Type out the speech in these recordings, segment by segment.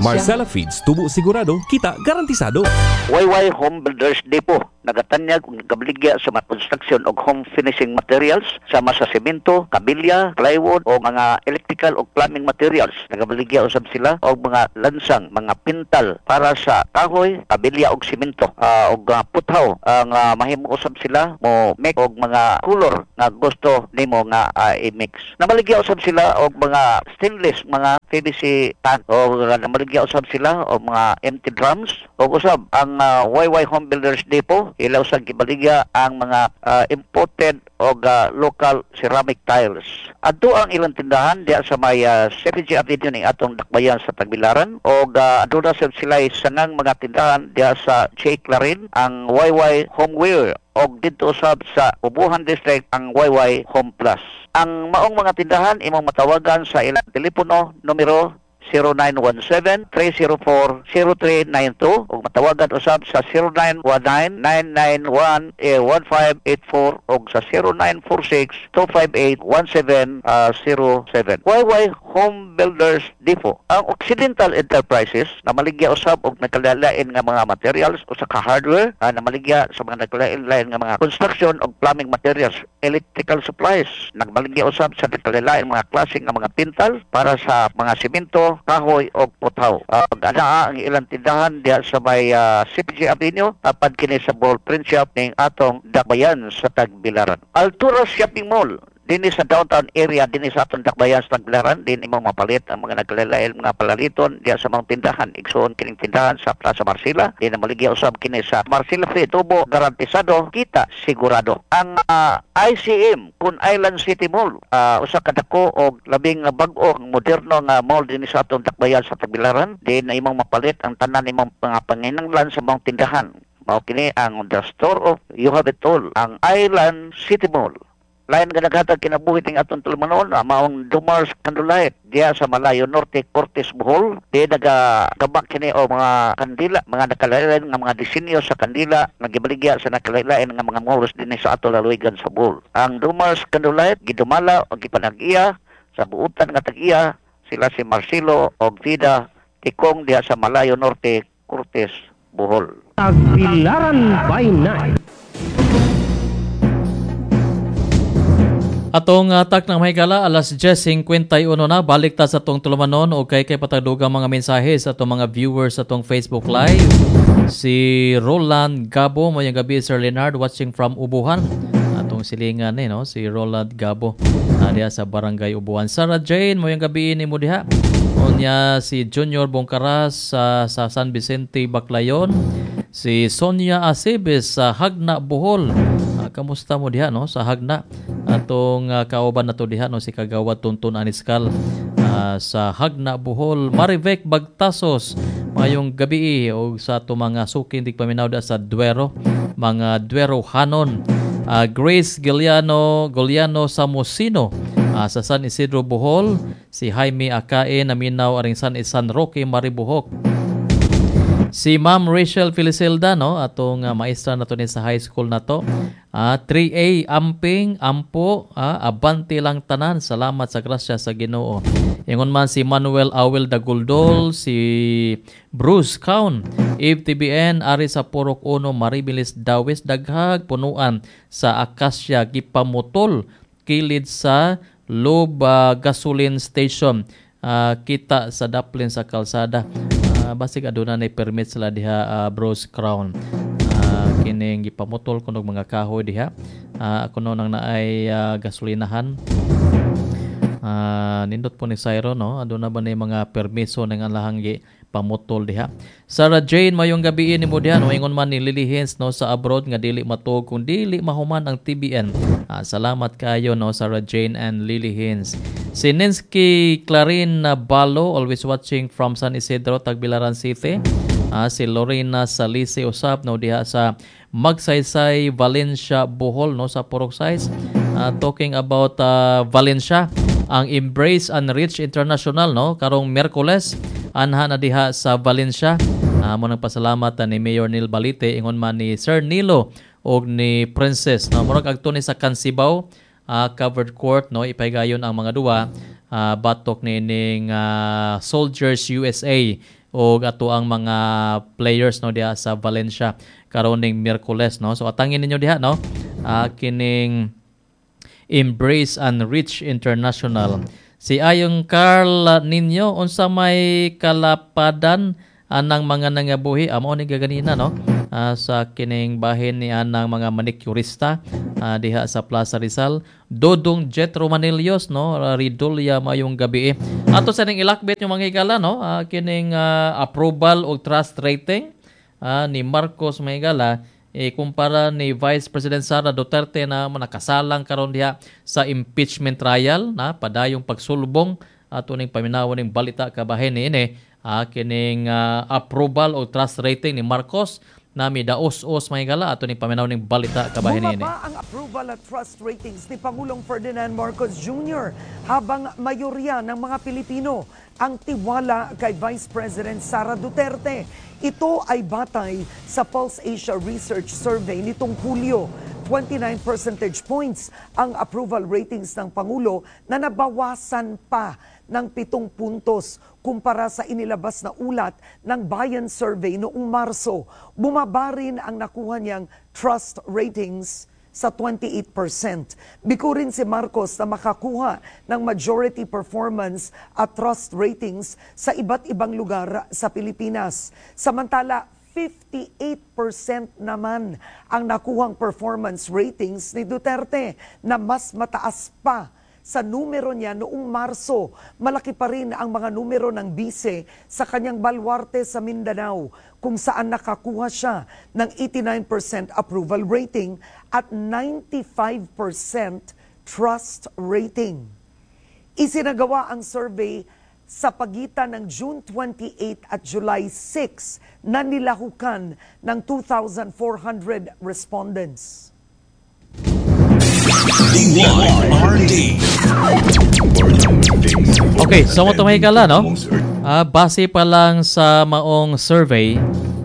Marcela Feeds, tubo sigurado, kita garantisado. YY Home Builders Depot nagatanyag ug nagabaligya sa mga construction og home finishing materials sama sa semento, kabilya, plywood o mga electrical o plumbing materials. Nagabaligya usab sila og mga lansang, mga pintal para sa kahoy, kabilya og semento og puthaw nga mahimo usab sila mo make og mga color nga gusto nimo nga i-mix. Namaligya usab sila og mga stainless, mga PVC pan o namaligya usab sila og mga empty drums o usab ang YY Home Builders Depot ilaw sa gibaligya ang mga imported o local ceramic tiles. Adto ang ilang tindahan diya sa may CPG Avenue ning atong dakbayan sa Tagbilaran o aduna sila sangang mga tindahan diya sa J. Clarin ang YY Homeware o dito usab sa Ubuhan District ang YY Home Plus. Ang maong mga tindahan imong matawagan sa ilang telepono numero 0917-304-0392 o matawagan usab sa 0919-991-1584 o sa 0946-258-1707. YY Home Builders Depot. Ang Occidental Enterprises na maligya usab og nagkalalain nga mga materials o sa hardware na maligya sa mga nagkalalain nga mga construction o plumbing materials, electrical supplies. Nagmaligya usab sa nagkalalain mga klase nga mga pintal para sa mga semento, kahoy o puthaw. Ana ang ilang tindahan diya sa may CPG Avenue apad kini sa Ball Print Shop ning atong dakbayan sa Tagbilaran. Altura Shopping Mall dinhi sa downtown area dinhi sa atong dakbayan sa Tagbilaran din imong mapalit ang mga nagkalalain mga palaliton diya sa mga tindahan igsoon kining tindahan sa Plaza Marcela din maligya usab kini sa Marcela Free tubo garantisado kita sigurado. Ang ICM kun Island City Mall usa ka dako og labing bag-o moderno nga mall dinhi sa atong dakbayan sa Tagbilaran din na imong mapalit ang tanan imong mga panginahanglan sa mga tindahan. Mao kini ang the store of you have it all ang Island City Mall. Lain nga naghatag kinabuhi ting atong tulumanon maong Dumars Candlelight diya sa Malayo Norte, Cortes, Bohol. Di nagagabak kini o mga kandila, mga nakalain nga mga disenyo sa kandila nagibaligya sa nakalain nga mga malls dinhi sa ato lalawigan sa Bohol. Ang Dumars Candlelight gidumala o gipanag-iya sa buutan nga tag-iya sila si Marcelo og Vida Tikong diya sa Malayo Norte, Cortes, Bohol. Tagbilaran by night. Atong tak ng mahigala alas 10:51 na balik ta sa atong tulumanon o kay patadugang mga mensahe sa atong mga viewers sa atong Facebook Live. Si Roland Gabo mayang gabi Sir Leonard watching from Ubuhan. Atong silingan no si Roland Gabo diha sa Barangay Ubuhan. Sarah Jane mayang gabi ni mo diha. Unya si Junior Bongkaras sa San Vicente Baclayon. Si Sonia Acebes sa Hagna Bohol. Kamusta mo diha no sa Hagna? Atong kauban nato diha no si Kagawad Tuntun Aniskal sa Hagna Bohol. Marivek Bagtasos mayong gabi o sa ato mga sukin dig paminaw da sa Duero, mga Duero Hanon. Grace Goliano Samosino sa San Isidro Bohol. Si Jaime Akae naminaw aring San Roque Maribohok. Si Ma'am Rachel Felicelda no atong maestra nato ni sa high school nato. 3A Amping Ampo abante lang tanan, salamat sa grasya sa Ginoo. Ingon man si Manuel Awel Daguldol, si Bruce Count, Eve TBN ari sa Purok 1 Maribilis Dawes daghag punuan sa Akasya gipamutol kilid sa Lob Gasoline Station. Kita sa daplin sa kalsada. Basig aduna na permit sila diha Bruce Crown. Kining gipamutol kunog mga kahoy diha. Ako no nang naay gasolinahan. Nindot po ni Cyro no. Aduna ba ni mga permiso nang alahang pamutol diha. Sarah Jane mayong gabi ni mo diha no ingon man ni Lily Hens no sa abroad nga dili matug kun dili mahuman ang TBN. Salamat kayo no Sarah Jane and Lily Hens. Si Ninsky Clarin Balo always watching from San Isidro Tagbilaran City. Si Lorena Salise usab no diha sa Magsaysay Valencia Bohol no sa Purok Size. Talking about Valencia, ang Embrace and Reach International no karong Miyerkules anha na diha sa Valencia. Mo nang pasalamat ni Mayor Neil Balite ingon man ni Sir Nilo og ni Princess no murag agto ni sa Kansibaw covered court no ipaygayon ang mga duwa batok nining Soldiers USA o ato ang mga players no diha sa Valencia karon ning Miyerkules no. So atangin ninyo diha no. Kining Embrace and Reach International. Si Ayong Carl ninyo unsa may kalapadan anang mga nangabuhi amo ni gaganina no. Sa kining bahin ni anang mga manikurista diha sa Plaza Rizal. Dodong Jet Romanillos no, Ridulya mayong gabi. Ato sa ning ilakbit yung mga higala no, kining approval o trust rating ni Marcos Mahigala kumpara ni Vice President Sara Duterte na nakasalang karon diha sa impeachment trial na padayong pagsulbong ato ning paminawan ning balita kabahin ni kining approval o trust rating ni Marcos na midaos-os Mahigala ato ning paminaw ning balita kabahin ni. Bumaba ang approval at trust ratings ni Pangulong Ferdinand Marcos Jr. habang mayorya ng mga Pilipino ang tiwala kay Vice President Sara Duterte. Ito ay batay sa Pulse Asia Research Survey nitong Hulyo. 29 percentage points ang approval ratings ng Pangulo na nabawasan pa ng 7 puntos kumpara sa inilabas na ulat ng Bayan Survey noong Marso. Bumaba rin ang nakuha niyang trust ratings sa 28%. Biko rin si Marcos na makakuha ng majority performance at trust ratings sa iba't ibang lugar sa Pilipinas. Samantala, 58% naman ang nakuhang performance ratings ni Duterte na mas mataas pa sa numero niya noong Marso. Malaki pa rin ang mga numero ng bise sa kanyang baluarte sa Mindanao kung saan nakakuha siya ng 89% approval rating at 95% trust rating. Isinagawa ang survey sa pagitan ng June 28 at July 6 na nilahukan ng 2,400 respondents. Okay, so mo Mahigala no. Base pa lang sa maong survey,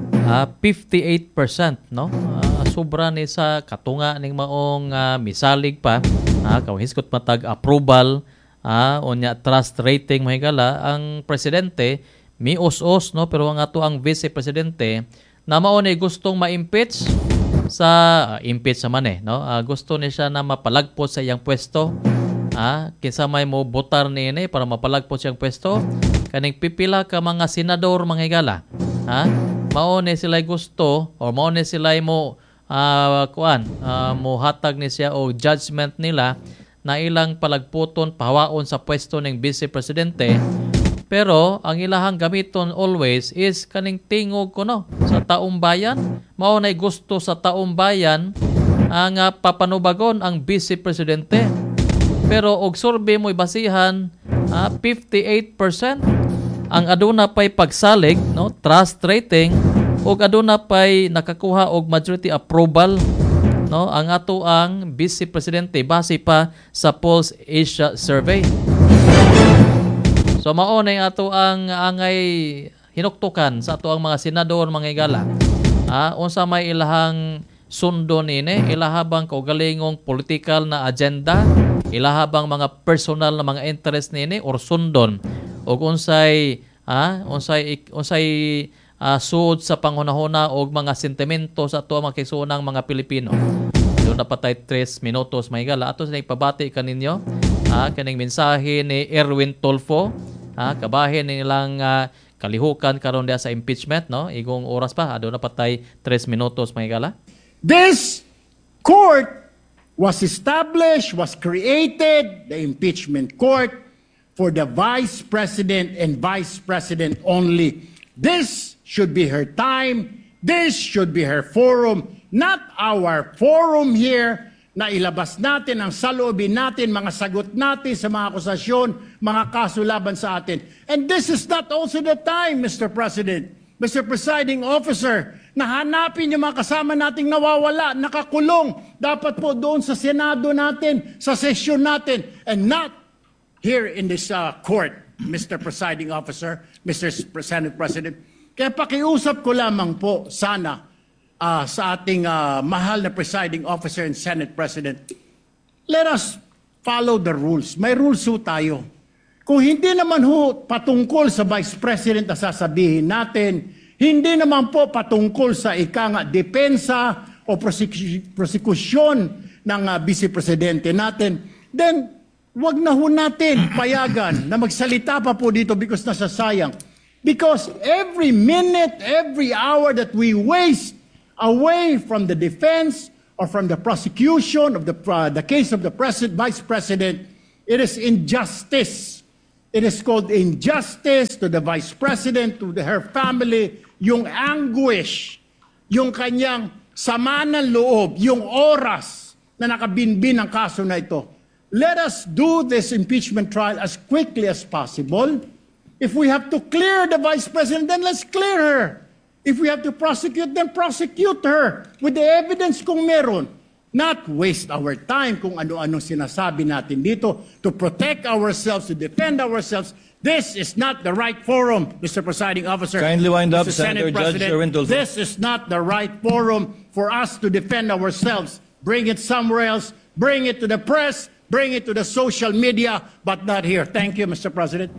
58% no. Sobra ni sa katunga ning maong misalig pa, kahiskot matag approval, unya trust rating Mahigala ang presidente mios-os no, pero ang ato ang vice presidente na mao ni gustong ma-impeach sa impeach naman no. Gusto ni siya na mapalagpot sa iyang pwesto. Kinsa may mo botar niini para mapalagpot siyang pwesto. Kaning pipila ka mga senador mga higala. Mao ni sila gusto or mao ni sila mo mo hatag ni siya o judgment nila na ilang palagputon pahawaon sa pwesto ng vice presidente. Pero ang ilahang gamiton always is kaning tingog ko no sa taong bayan. Mao nay gusto sa taong bayan ang papanubagon ang vice presidente. Pero og survey mo basihan 58% ang aduna pay pagsalig no trust rating og aduna pay nakakuha og majority approval no ang ato ang vice presidente base pa sa Pulse Asia survey. So mao na ato ang angay hinuktukan sa ato ang mga senador mga higala. Unsa may ilahang sundo nini, ilahabang kaugalingong political na agenda, ilahabang mga personal na mga interest nini or sundon og unsay suod sa panghunahuna og mga sentimento sa ato mga kaisunang mga Pilipino. Doon na patay 3 minutos mga higala. Ato sa ipabati kaninyo kaning mensahe ni Erwin Tulfo. Kabahin nilang kalihukan karon dia sa impeachment no igong oras pa ado na patay 3 minutos mga higala. This court was established, was created, the impeachment court for the vice president and vice president only. This should be her time. This should be her forum, not our forum here na ilabas natin ang saloobin natin, mga sagot natin sa mga akusasyon, mga kaso laban sa atin. And this is not also the time, Mr. President, Mr. Presiding Officer, na hanapin yung mga kasama nating nawawala, nakakulong. Dapat po doon sa Senado natin, sa sesyon natin, and not here in this court, Mr. Presiding Officer, Mr. Senate President. Kaya pakiusap ko lamang po sana sa ating mahal na Presiding Officer and Senate President, let us follow the rules. May rules po tayo. kung hindi naman ho patungkol sa Vice President na sasabihin natin, hindi naman po patungkol sa depensa o prosekusyon ng Vice Presidente natin, then wag na ho natin payagan na magsalita pa po dito because nasasayang. Because every minute, every hour that we waste away from the defense or from the prosecution of the case of the Vice President, it is injustice. It is called injustice to the Vice President, to her family, yung anguish, yung kanyang sama ng loob, yung oras na nakabinbin ang kaso na ito. Let us do this impeachment trial as quickly as possible. If we have to clear the Vice President, then let's clear her. If we have to prosecute, then prosecute her with the evidence kung meron. Not waste our time kung ano-anong sinasabi natin dito to protect ourselves, to defend ourselves. This is not the right forum, Mr. Presiding Officer. Kindly wind up, Mr. Senator Senate Judge President. Erwin Tulfo. This is not the right forum for us to defend ourselves. Bring it somewhere else. Bring it to the press. Bring it to the social media, but not here. Thank you, Mr. President.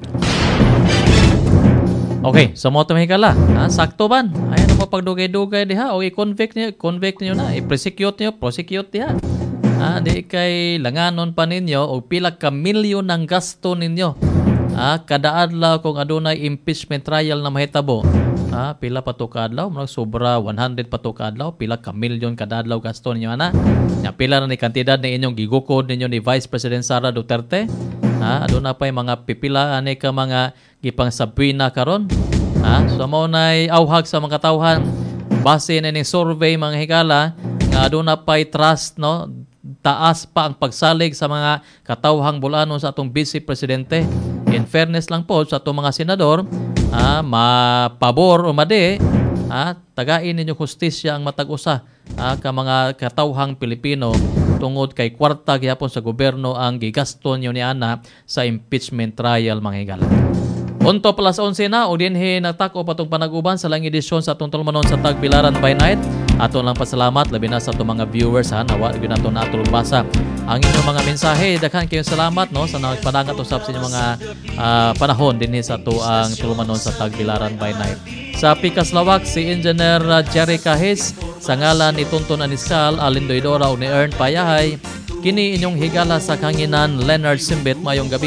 Okay, sa mo tumihikala. Sakto ban. Ayan mo pagdugay-dugay diha o i-convict niyo na, prosecute diha. Di kay langanon pa ninyo o pila ka milyon ng gasto ninyo. Kada adlaw kung adunay impeachment trial na mahitabo. Pila pa to kadlaw, sobra 100 pa to kadlaw, pila ka milyon kada adlaw gasto ninyo ana. Pila na ni kantidad ni inyong gigukod ninyo ni Vice President Sara Duterte. Aduna pa yung mga pipila ani ka mga gipang sabina karon. So mao nay awhag sa mga katawhan base na ni survey mga higala nga aduna pa trust no taas pa ang pagsalig sa mga katawhang bulanon sa atong Vice Presidente. In fairness lang po sa atong mga senador, mapabor o madi, tagain ninyo hustisya ang matag-usa ka mga katawhang Pilipino tungod kay kwarta gyapon sa gobyerno ang gigasto niyo ni ana sa impeachment trial mga higala. Punto plus 11 na, o dinhi nagtako patong panag-uban sa lang edisyon sa atong tulmanon sa Tagbilaran by Night. Aton lang pasalamat, labi na sa atong mga viewers nawa gyud nato na atong basa ang inyong mga mensahe. Daghan kayong salamat no sa nagpadangat usab sa inyong mga panahon dinhi sa ato ang tulmanon sa Tagbilaran by Night. Sa Pikas Lawak, si Engineer Jerry Kahis, sa ngalan ni Tonton Aniscal, Alindoy Dora o ni Ern Payahay, kini inyong higala sa kanginan Leonard Simbet, mayong gabi.